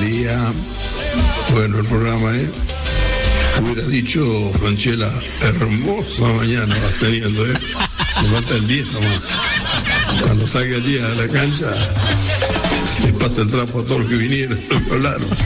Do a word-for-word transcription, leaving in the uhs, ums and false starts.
día. Bueno, el programa, ¿eh? Hubiera dicho Franchella, hermosa mañana vas teniendo, ¿eh? Me falta el diez nomás. Cuando salga el día a la cancha, les pasa el trapo a todos los que vinieron, los que hablaron.